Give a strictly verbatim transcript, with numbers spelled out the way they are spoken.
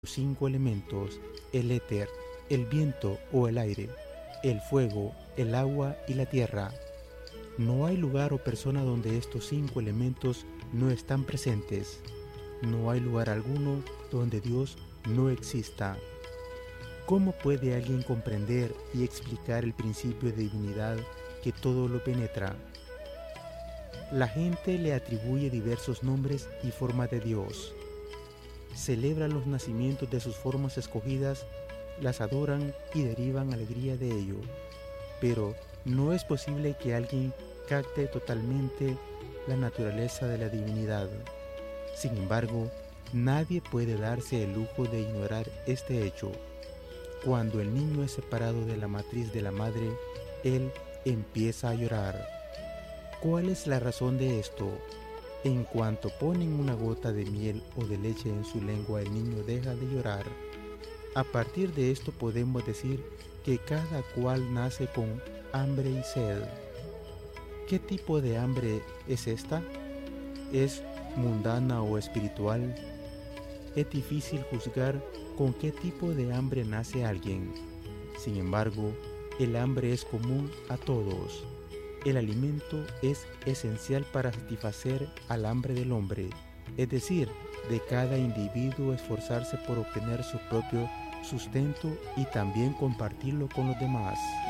cinco elementos: el éter, el viento o el aire, el fuego, el agua y la tierra. No hay lugar o persona donde estos cinco elementos no están presentes. No hay lugar alguno donde Dios no exista. ¿Cómo puede alguien comprender y explicar el principio de divinidad que todo lo penetra? La gente le atribuye diversos nombres y formas de Dios. Celebran los nacimientos de sus formas escogidas, las adoran y derivan alegría de ello. Pero no es posible que alguien capte totalmente la naturaleza de la divinidad. Sin embargo, nadie puede darse el lujo de ignorar este hecho. Cuando el niño es separado de la matriz de la madre, él empieza a llorar. ¿Cuál es la razón de esto? En cuanto ponen una gota de miel o de leche en su lengua, el niño deja de llorar. A partir de esto podemos decir que cada cual nace con hambre y sed. ¿Qué tipo de hambre es esta? ¿Es mundana o espiritual? Es difícil juzgar con qué tipo de hambre nace alguien. Sin embargo, el hambre es común a todos. El alimento es esencial para satisfacer al hambre del hombre, es decir, de cada individuo esforzarse por obtener su propio sustento y también compartirlo con los demás.